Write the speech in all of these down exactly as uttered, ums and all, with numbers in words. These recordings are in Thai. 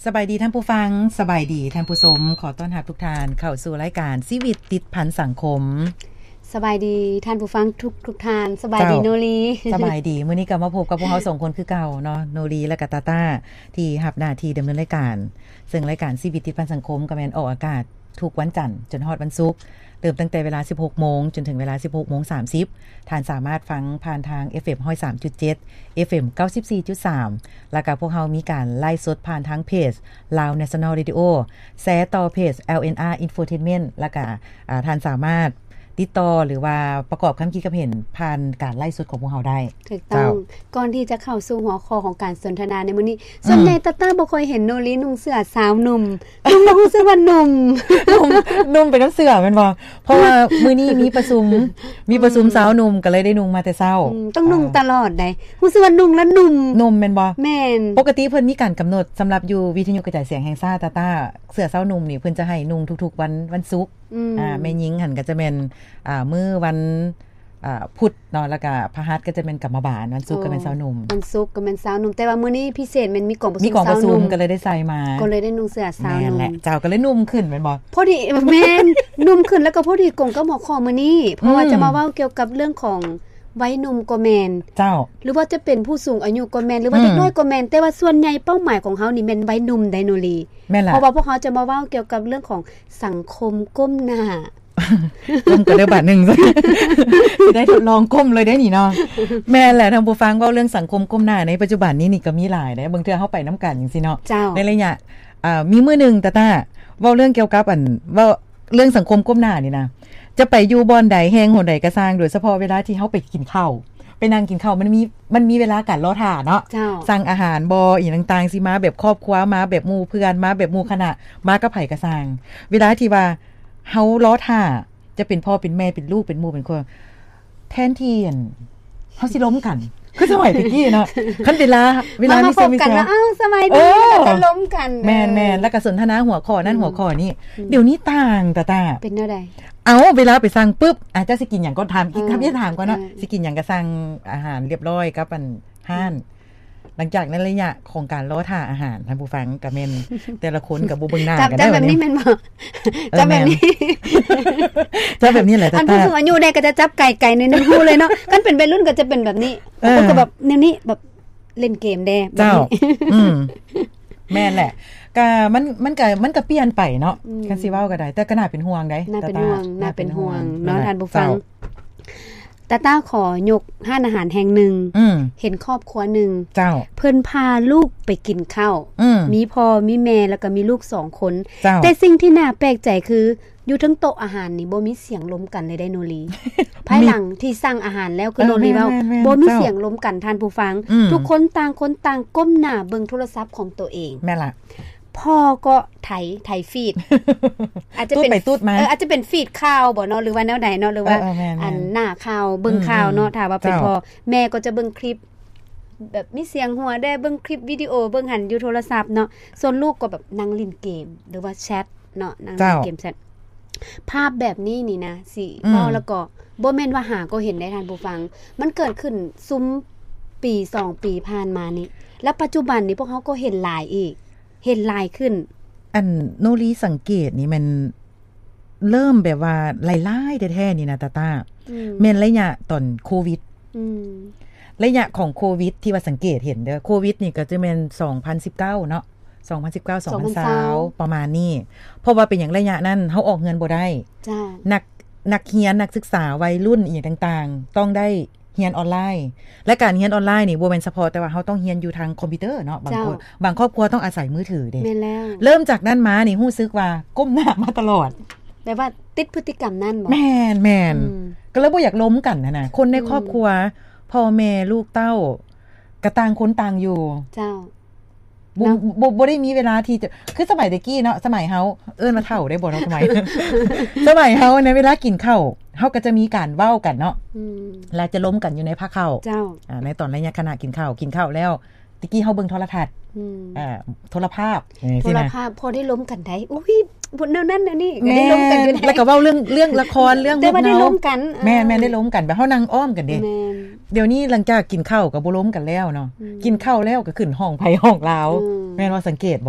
สบายดีท่านผู้ฟังสบายดีท่านผู้ชมขอต้อนรับทุกท่านเข้าสู่รายการชีวิตติดพันสังคมสบายดีท่านผู้ฟังทุกทุกท่านสบายดีโนรีสบายดีมื้อนี้ก็มาพบกับพวกเราสองคนคือเก่าเนาะโนรีและก็ตาต้าที่รับหน้าที่ดำเนินรายการซึ่งรายการชีวิตติดพันสังคมก็แม่นออกอากาศทุกวันจันทร์จนฮอดวันศุกร์เริ่มตั้งแต่เวลา สิบหกโมง จนถึงเวลา สิบหกโมงสามสิบ ท่านสามารถฟังผ่านทาง เอฟ เอ็ม หนึ่งศูนย์สามจุดเจ็ด เอฟ เอ็ม เก้าสิบสี่จุดสาม แล้วก็พวกเรามีการไลฟ์สดผ่านทางเพจ Lao National Radio แชร์ต่อเพจ แอล เอ็น อาร์ Infotainment แล้วก็ท่านสามารถติดต่อหรือว่าประกอบคำคิดกับเห็นผ่านการไล่สดของพวกเราได้ถูกต้องก่อนที่จะเข้าสู่หัวข้อของการสนทนาในมื้อนี้ส่วนใหญ่ตาต้าบ่ค่อยเห็นโนรีนุ่งเสื้อสาวหนุ่มนุ่งแล้วรู้สึกว่าหนุ่มนุ่มเป็นน้ำเสื้อแม่นบ่เพราะว่ามื้อนี้มีประชุมมีประชุมสาวหนุ่มก็เลยได้นุ่งมาแต่เช้าต้องนุ่งตลอดได้รู้สึกว่านุ่งแล้วหนุ่มหนุ่มแม่นบ่แม่นปกติเพิ่นมีการกำหนดสำหรับอยู่วิทยุกระจายเสียงแห่งชาติตาต้าเสื้อสาวหนุ่มนี่เพิ่นจะให้นุ่งทุกๆวันวันศุกร์อ่าแม่หญิงหั่นก็จะเป็นอ่ามื้อวันอ่าพุธเนาะแล้วก็พฤหัสก็จะเป็นกรรมบาลวันศุกร์ก็เป็นสาวหนุ่มวันศุกร์ก็เป็นสาวหนุ่มแต่ว่ามื้อนี้พิเศษมันมีกล่องประชุมมีกล่องประชุมก็เลยได้ใส่มาก็เลยได้นุ่งเสื้อสาวหนุ่มแม่นแหละเจ้าก็เลยนุ่มขึ้นแม่นบ่พอดีแม่นนุ่มขึ้นแล้วก็พอดีกล่องก็หมอข้อมื้อนี้เพราะว่าจะมาเว้าเกี่ยวกับเรื่องของวัยหนุ่มก็แม่นเจ้าหรือว่าจะเป็นผู้สูงอายุก็แม่นหรือว่าเด็กน้อยก็แม่นแต่ว่าส่วนใหญ่เป้าหมายของเฮานี่แม่นวัยหนุ่มไดโนลีเพราะว่าพวกเขาจะมาเว้าเกี่ยวกับเรื่องของสังคมก้มหน้าก้มก็ได้บาทนึงซะสิได้ทดลองก้มเลยได้นี่เนาะแม่นแหละท่านผู้ฟังเว้าเรื่องสังคมก้มหน้าในปัจจุบันนี้นี่ก็มีหลายเด้บางเทื่อเฮาไปนำกันจังซี่เนาะในระยะอ่ามีมื้อนึงตาต้าเว้าเรื่องเกี่ยวกับอันเว้าเรื่องสังคมก้มหน้านี่นะจะไปอยู่บ่อนใดแห่งหนใดก็สร้างโดยเฉพาะเวลาที่เฮาไปกินข้าวไปนั่งกินข้าวมันมีมันมีเวลาการรอท่าเนาะสั่งอาหารบ่อีหยังต่างๆสิมาแบบครอบครัวมาแบบหมู่เพื่อนมาแบบหมู่คณะมากับไผก็สร้างเวลาที่ว่าเฮารอท่าจะเป็นพ่อเป็นแม่เป็นลูกเป็นหมู่เป็นคนแทนที่อั่นเฮาสิล้มกันคือสมัยตะกี้เนาะคันเวลาเวลามีกันกันอ้าวสมัยดีก็ล้มกันแม่นๆแล้วก็สนทนาหัวข้อนั่นหัวข้อนี้เดี๋ยวนี้ต่างตาๆเป็นแนวใดเอาเวลาไปสั่งปึ๊บอาจจะสิกินหยังก็ถามอีกคำที่ถามก่อนเนาะสิกินหยังก็สั่งอาหารเรียบร้อยกับอันห้านหลังจากนั้นระยะของการรอท่าอาหารท่านผู้ฟังก็แม่นแต่ละคนก็บ่เบิ่งหน้ากันได้แบบนี้แม่นบ่จับแบบนี้จับแบบนี้แหละตาอันผู้สูงอายุได้ก็จะจับไก่ๆในนึงฮู้เลยเนาะคันเป็นวัยรุ่นก็จะเป็นแบบนี้ก็แบบแนวนี้แบบเล่นเกมแด้แบบนี้อืมแม่นแหละก็มันมันก็มันก็เปลี่ยนไปเนาะคันสิเว้าก็ได้แต่ก็น่าเป็นห่วงได้น่าเป็นห่วงน่าเป็นห่วงเนาะท่านผู้ฟังตาต้าขอยกห้านอาหารแห่งหนึ่งเห็นครอบครัวหนึ่งเพิ่นพาลูกไปกินข้าวมีพ่อมีแม่แล้วก็มีลูกสองคนแต่สิ่งที่น่าแปลกใจคืออยู่ทั้งโต๊ะอาหารนี่บ่มีเสียงล้มกันเลยได้โนรีภายหลังที่สั่งอาหารแล้วคือโนรีเว้าบ่มีเสียงล้มกันท่านผู้ฟังทุกคนต่างคนต่างก้มหน้าเบิ่งโทรศัพท์ของตัวเองแม่ล่ะพ่อก็ไถไถฟีดอาจจะเป็นเอออาจจะเป็นฟีดข่าวบ่เนาะหรือว่าแนวใดเนาะหรือว่าอันหน้าข่าวเบิ่งข่าวเนาะถ้าว่าเป็นพ่อแม่ก็จะเบิ่งคลิปแบบมีเสียงหัวได้เบิ่งคลิปวิดีโอเบิ่งหันอยู่โทรศัพท์เนาะส่วนลูกก็แบบนั่งเล่นเกมหรือว่าแชทเนาะนั่งเล่นเกมแชทภาพแบบนี้นี่นะสิเว้าแล้วก็บ่แม่นว่าหาก็เห็นได้ท่านผู้ฟังมันเกิดขึ้นซุ้มปีสองปีผ่านมานี่แล้วปัจจุบันนี้พวกเขาก็เห็นหลายอีกเห็นลายขึ้นอันโนรีสังเกตนี่มันเริ่มแบบว่าหลายๆแท้ๆนี่นะตาต้าแม่นระยะตอนโควิดระยะของโควิดที่ว่าสังเกตเห็นเด้อโควิดนี่ก็จะเป็นสองพันสิบเก้าเนาะสองพันสิบเก้า สองพันยี่สิบประมาณนี้เพราะว่าเป็นอย่างระยะนั้นเฮาออกเงินบ่ได้จ้านักนักเรียนนักศึกษาวัยรุ่นอีหยังต่างๆต้องได้เรียนออนไลน์และการเรียนออนไลน์นี่บ่แม่นเฉพาะแต่ว่าเฮาต้องเรียนอยู่ทางคอมพิวเตอร์เนาะบางคนบางครอบครัวต้องอาศัยมือถือเด้แม่นแล้วเริ่มจากนั้นมานี่รู้สึกว่าก้มหน้ามาตลอดแปลว่าติดพฤติกรรมนั้นบ่แม่นๆก็เลยบ่อยากล้มกันน่ะนะคนในครอบครัวพ่อแม่ลูกเต้าก็ต่างคนต่างอยู่เจ้าบ่บ่บ่ได้มีเวลาที่จะคือสมัยตะกี้เนาะสมัยเฮาเอิ้นว่าเฒ่าได้บ่เนาะสมัยสมัยเฮาในเวลากินข้าวเฮาก็จะมีการเว้ากันเนาะอืมแล้วจะล้มกันอยู่ในภาคข้าวเจ้าอ่าในตอนระยะขณะกินข้าวกินข้าวแล้วตะกี้เฮาเบิ่งโทรทัศน์อืมอ่าโทรภาพโทรภาพพอได้ล้มกันได้อุ๊ยบทแนวนั้นน่ะนี่ก็ได้ล้มกันอยู่แล้วก็เว้าเรื่องเรื่องละครเรื่องได้ว่าได้ล้มกันแม่แม่ได้ล้มกันแบบเฮานั่งอ้อมกันเด้เดี๋ยวนี้หลังจากกินข้าวก็บ่ล้มกันแล้วเนาะกินข้าวแล้วก็ขึ้นห้องไผห้องลาวแม่นว่าสังเกตบ่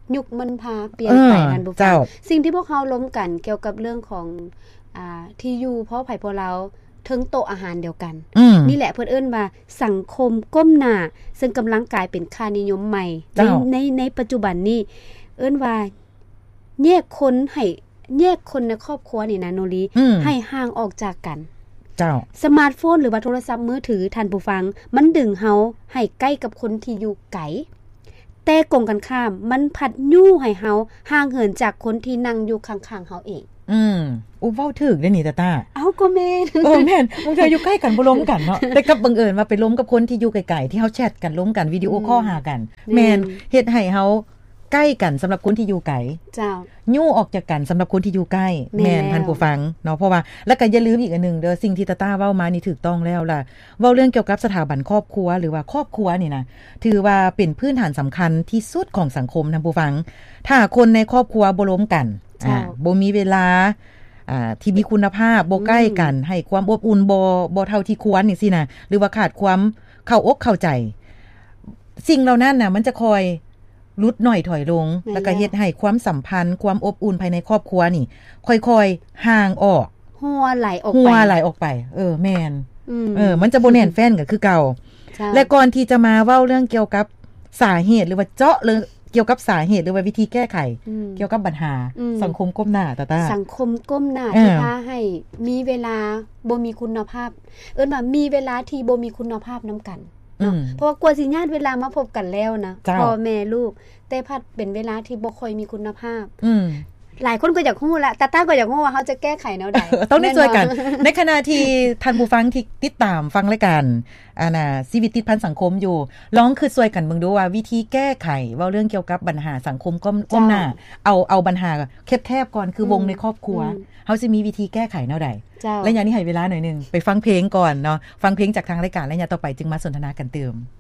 ยุคมันพาเปลี่ยนไปท่านผู้ฟังสิ่งที่พวกเขาล้มกันเกี่ยวกับเรื่องของอ่าที่อยู่เพราะไผเพราะเราถึงโต๊ะอาหารเดียวกันนี่แหละเพิ่นเอิ้นว่าสังคมก้มหน้าซึ่งกำลังกลายเป็นค่านิยมใหม่ในในในปัจจุบันนี้เอิ้นว่าแยกคนให้แยกคนในครอบครัวนี่นะโนลีให้ห่างออกจากกันเจ้าสมาร์ทโฟนหรือว่าโทรศัพท์มือถือท่านผู้ฟังมันดึงเฮาให้ใกล้กับคนที่อยู่ไกลแต่กงกันข้ามมันพัดยู่ให้เฮาห่างเหินจากคนที่นั่งอยู่ข้างๆเฮาเองอืมอู้เว้าถึกได้นี่ตาตาเอ้าก็แม่นเออแม่นบางเทื่ออยู่ใกล้กันบ่ล้มกันเนาะแต่กับบังเอิญว่าไปล้มกับคนที่อยู่ไกลๆที่เฮาแชทกันล้มกันวิดีโอคอลหากันแม่นเฮ็ดให้เฮาใกล้กันสำหรับคนที่อยู่ไกลเจ้ายู่ออกจากกันสำหรับคนที่อยู่ใกล้แม่นท่านผู้ฟังเนาะเพราะว่าแล้วก็อย่าลืมอีกอันนึงเด้อสิ่งที่ตาตาเว้ามานี่ถูกต้องแล้วล่ะเว้าเรื่องเกี่ยวกับสถาบันครอบครัวหรือว่าครอบครัวนี่นะถือว่าเป็นพื้นฐานสำคัญที่สุดของสังคมท่านผู้ฟังถ้าคนในครอบครัวบ่ล้มกันอ่าบ่มีเวลาอ่าที่มีคุณภาพบ่ใกล้กันให้ความอบอุ่นบ่บ่เท่าที่ควรนี่สินะหรือว่าขาดความเข้าอกเข้าใจสิ่งเหล่านั้นน่ะมันจะคอยลดหน่อยถอยลงแล้วก็เฮ็ดให้ความสัมพันธ์ความอบอุ่นภายในครอบครัวนี่ค่อยๆห่างออกหัวไหลออกไปหัวไหลออกไปเออแม่นเออมันจะบ่แน่นแฟ้นก็คือเก่าและก่อนที่จะมาเว้าเรื่องเกี่ยวกับสาเหตุหรือว่าเจาะเรื่องเกี่ยวกับสาเหตุหรือว่าวิธีแก้ไขเกี่ยวกับปัญหาสังคมก้มหน้าตาตาสังคมก้มหน้าที่พาให้มีเวลาบ่มีคุณภาพเอิ้นว่ามีเวลาที่บ่มีคุณภาพนำกันเพราะว่ากว่าสิญาติเวลามาพบกันแล้วนะพ่อแม่ลูกแต่พัดเป็นเวลาที่บ่ค่อยมีคุณภาพหลายคนก็อยากรู้ละตาต้าก็อยากรู้ว่าเขาจะแก้ไขแนวใดต้องได้ช่วยกันในขณะที่ท่านผู้ฟังที่ติดตามฟังรายการอ่าน่ะชีวิตติดพันสังคมอยู่ลองคือช่วยกันเบิ่งดูว่าวิธีแก้ไขเว้าเรื่องเกี่ยวกับปัญหาสังคมก้มก้มหน้าเอาเอาปัญหาแคบๆก่อนคือวงในครอบครัวเฮาสิมีวิธีแก้ไขแนวใดและอย่างนี้ให้เวลาหน่อยนึงไปฟังเพลงก่อนเนาะฟังเพลงจากทางรายการแล้วอย่างต่อไปจึงมาสนทนากันเติม